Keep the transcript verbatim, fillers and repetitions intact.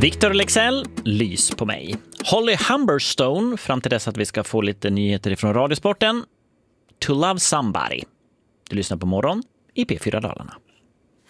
Victor Lexell, Lys på mig. Holly Humberstone, fram till dess att vi ska få lite nyheter från Radiosporten. To Love Somebody. Du lyssnar på Morgon i P fyra Dalarna.